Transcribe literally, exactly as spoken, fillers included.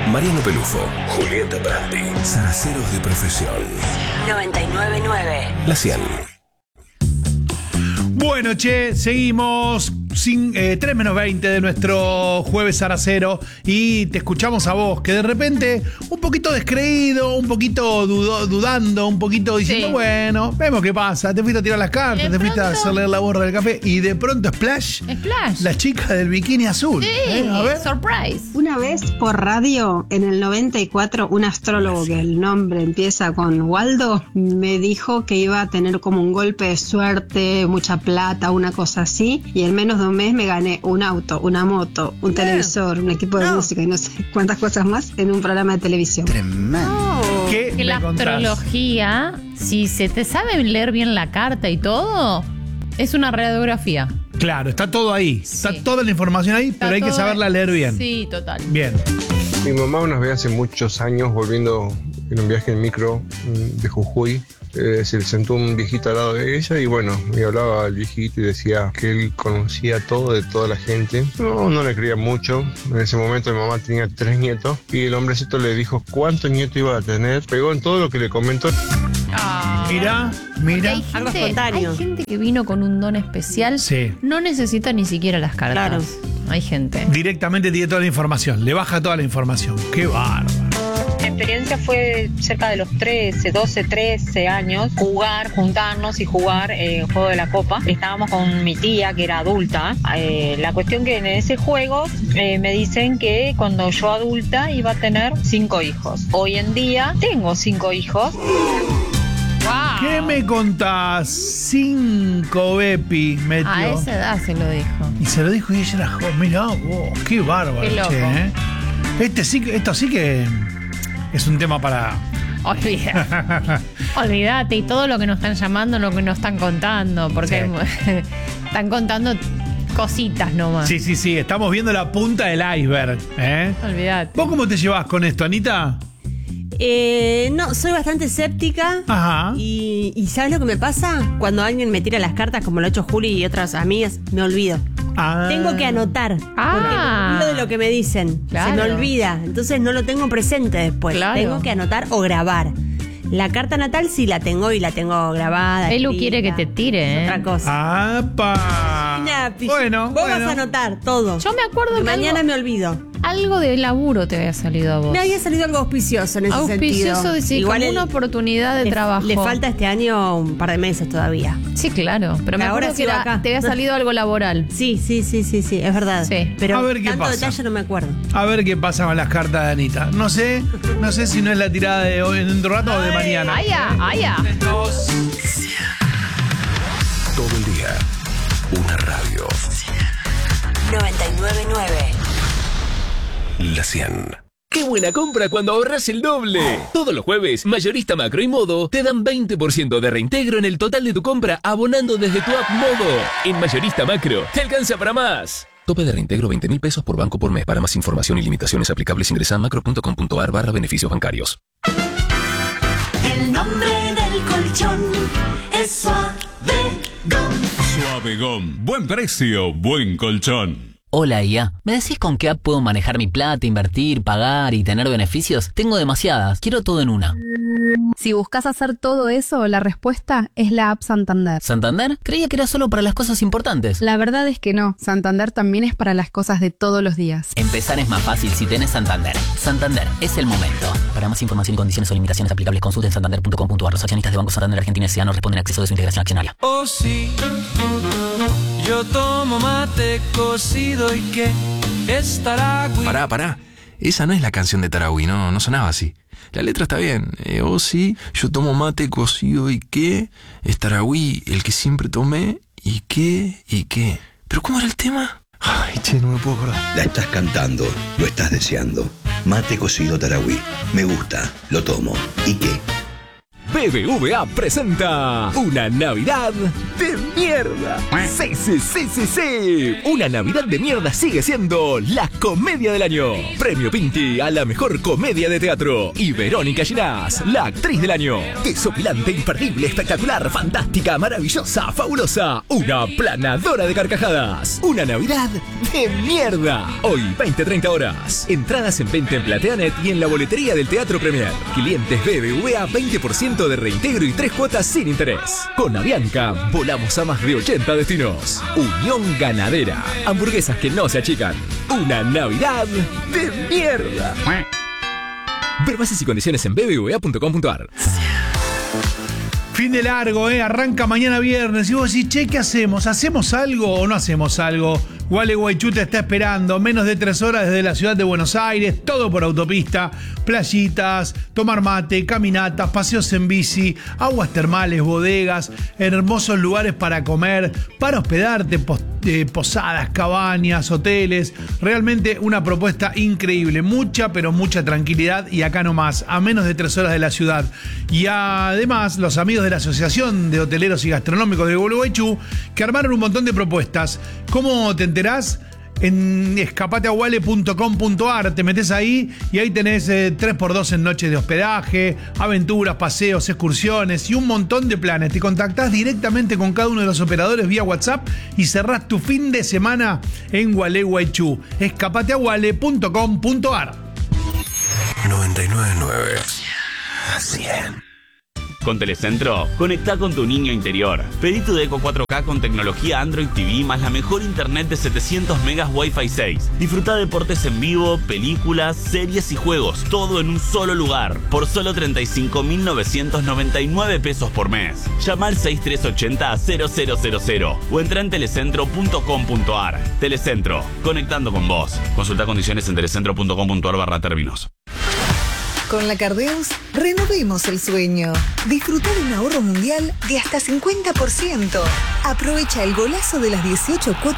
Mariano Pelufo, Julieta Prandi, Zaraceros de Profesión. noventa y nueve nueve. La cien. Bueno, che, seguimos sin, eh, tres menos veinte de nuestro jueves zaracero y te escuchamos a vos, que de repente un poquito descreído, un poquito dudo, dudando, un poquito diciendo, sí. bueno, vemos qué pasa, te fuiste a tirar las cartas, de te fuiste pronto, a hacerle la borra del café y de pronto Splash, Splash. la chica del bikini azul. Sí, ¿eh? A ver. surprise. Una vez por radio, en el noventa y cuatro, un astrólogo que el nombre empieza con Waldo, me dijo que iba a tener como un golpe de suerte, mucha plata, una cosa así, y en menos de un mes me gané un auto, una moto, un Bien. televisor, un equipo de No. música y no sé cuántas cosas más en un programa de televisión. Tremendo. Oh, ¿Qué que me la contás? astrología, si se te sabe leer bien la carta y todo, es una radiografía. Claro, está todo ahí, está Sí. toda la información ahí, Está pero hay que todo- saberla leer bien. Sí, total. Bien. Mi mamá nos ve hace muchos años volviendo en un viaje en micro mm, de Jujuy. Eh, se le sentó un viejito al lado de ella y bueno, me hablaba el viejito y decía que él conocía todo de toda la gente. No, no le creía mucho. En ese momento mi mamá tenía tres nietos y el hombrecito le dijo cuántos nietos iba a tener. Pegó en todo lo que le comentó. Ah. Mira, mira. Hay Algo gente, espontáneo. hay gente que vino con un don especial. Sí. No necesita ni siquiera las cartas. Claro. Hay gente. Directamente tiene toda la información, le baja toda la información. Qué bárbaro. Mi experiencia fue cerca de los trece, doce, trece años, jugar, juntarnos y jugar eh, el juego de la copa. Estábamos con mi tía, que era adulta. Eh, la cuestión que en ese juego eh, me dicen que cuando yo adulta iba a tener cinco hijos. Hoy en día tengo cinco hijos. Wow. ¿Qué me contás? Cinco Bepi metió. A esa edad se lo dijo. Y se lo dijo y ella era joven. Mirá vos, qué bárbaro, Qué loco. che, ¿eh? Este sí, que- esto sí que es un tema para... Olvídate. Olvídate. Y todo lo que nos están llamando, lo que nos están contando. Porque hay- están contando cositas nomás. Sí, sí, sí, estamos viendo la punta del iceberg, ¿eh? Olvídate. ¿Vos cómo te llevas con esto, Anita? Eh, no, soy bastante escéptica. Ajá. Y, y ¿sabes lo que me pasa? Cuando alguien me tira las cartas, como lo ha hecho Juli y otras amigas, me olvido. Ah. Tengo que anotar. Ah. Porque me olvido de lo que me dicen. Claro. Se me olvida. Entonces no lo tengo presente después. Claro. Tengo que anotar o grabar. La carta natal sí la tengo y la tengo grabada. Elu escrita. quiere que te tire, Es ¿eh? otra cosa. ¡Apa! Mira, Pi- Bueno, vos bueno. vas a anotar todo. Yo me acuerdo Y que mañana algo, me olvido. algo de laburo te había salido a vos. Me había salido algo auspicioso en ese Auspicioso sentido. de sí, Igual como el- una oportunidad de le, trabajo. Le falta este año un par de meses todavía. Sí, claro. Pero me Ahora acuerdo que sigo era- acá. te había salido algo laboral. Sí, sí, sí, sí, sí, es verdad. Sí. Pero A ver qué tanto pasa. detalle no me acuerdo. A ver qué pasa con las cartas de Anita. No sé, no sé si no es la tirada de hoy en un rato o de mañana. ¡Ay, ya! ¡Ay, ya! Todo el día. Una radio. noventa y nueve nueve. La cien. ¡Qué buena compra cuando ahorras el doble! Todos los jueves, Mayorista Macro y Modo te dan veinte por ciento de reintegro en el total de tu compra abonando desde tu app Modo. En Mayorista Macro, te alcanza para más. Tope de reintegro veinte mil pesos por banco por mes. Para más información y limitaciones aplicables ingresa a macro.com.ar barra beneficios bancarios. El nombre del colchón es Suavegom. Suavegom. Buen precio, buen colchón. Hola I A, ¿me decís con qué app puedo manejar mi plata, invertir, pagar y tener beneficios? Tengo demasiadas, quiero todo en una. Si buscas hacer todo eso, la respuesta es la app Santander. ¿Santander? Creía que era solo para las cosas importantes. La verdad es que no, Santander también es para las cosas de todos los días. Empezar es más fácil si tenés Santander. Santander, es el momento. Para más información y condiciones o limitaciones aplicables, consulten santander punto com punto a r. Los accionistas de Banco Santander Argentina S A no responden a acceso de su integración accionaria. Oh sí, yo tomo mate cocido y que es Taragüi. Pará, pará. Esa no es la canción de Taragüi, no, no sonaba así. La letra está bien. Eh, oh sí, yo tomo mate cocido y qué es Taragüi, el que siempre tomé y qué y qué. ¿Pero cómo era el tema? Ay, che, no me puedo acordar. La estás cantando, lo estás deseando. Mate cocido Taragüi. Me gusta, lo tomo. ¿Y qué? B B V A presenta una Navidad de mierda. Sí, sí, sí, sí, sí. Una Navidad de mierda sigue siendo la comedia del año. Premio Pinti a la mejor comedia de teatro. Y Verónica Ginás, la actriz del año. Desopilante, imperdible, espectacular, fantástica, maravillosa, fabulosa. Una planadora de carcajadas. Una Navidad de mierda. Hoy, veinte a treinta horas. Entradas en venta en Plateanet y en la boletería del Teatro Premier. Clientes B B V A, veinte por ciento de reintegro y tres cuotas sin interés. Con Avianca, volamos a más de ochenta destinos. Unión Ganadera. Hamburguesas que no se achican. Una Navidad de mierda. Ver bases y condiciones en b b v a punto com punto a r. Fin de largo, ¿eh? Arranca mañana viernes. Y vos decís, che, ¿qué hacemos? ¿Hacemos algo o no hacemos algo? Gualeguaychú te está esperando. Menos de tres horas desde la ciudad de Buenos Aires. Todo por autopista. Playitas, tomar mate, caminatas, paseos en bici, aguas termales, bodegas, hermosos lugares para comer, para hospedarte, pos- eh, posadas, cabañas, hoteles. Realmente una propuesta increíble. Mucha, pero mucha tranquilidad. Y acá nomás, a menos de tres horas de la ciudad. Y además, los amigos de la Asociación de Hoteleros y Gastronómicos de Gualeguaychú, que armaron un montón de propuestas. ¿Cómo te enterás? En escapateaguale punto com punto a r, te metes ahí y ahí tenés eh, tres por dos en noches de hospedaje, aventuras, paseos, excursiones y un montón de planes. Te contactás directamente con cada uno de los operadores vía WhatsApp y cerrás tu fin de semana en Gualeguaychú. escapateaguale punto com punto a r. noventa y nueve punto nueve. cien. Con Telecentro, conectá con tu niño interior. Pedí tu Deco cuatro K con tecnología Android T V más la mejor internet de setecientos megas Wi-Fi seis. Disfruta deportes en vivo, películas, series y juegos, todo en un solo lugar, por solo treinta y cinco mil novecientos noventa y nueve pesos por mes. Llama al seis tres ochenta cero cero cero cero o entra en telecentro punto com punto a r. Telecentro, conectando con vos. Consulta condiciones en telecentro punto com punto a r barra términos. Con la Cardeus, renovemos el sueño. Disfruta de un ahorro mundial de hasta cincuenta por ciento. Aprovecha el golazo de las dieciocho cuotas